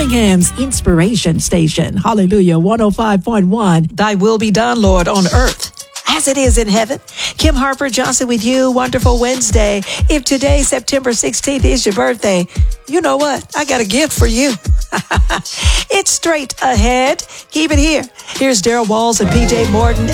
Birmingham's Inspiration Station. Hallelujah, 105.1. Thy will be done, Lord, on earth as it is in heaven. Kim Harper Johnson with you. Wonderful Wednesday. If today, September 16th, is your birthday, you know what? I got a gift for you. It's straight ahead. Keep it here. Here's Daryl Walls and PJ Morton